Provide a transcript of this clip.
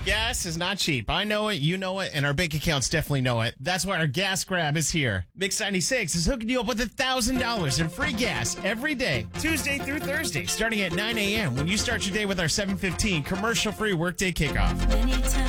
Gas is not cheap. I know it, you know it, and our bank accounts definitely know it. That's why our gas grab is here. Mix 96 is hooking you up with $1,000 in free gas every day, Tuesday through Thursday, starting at 9 a.m. when you start your day with our 7:15 commercial-free workday kickoff. Anytime.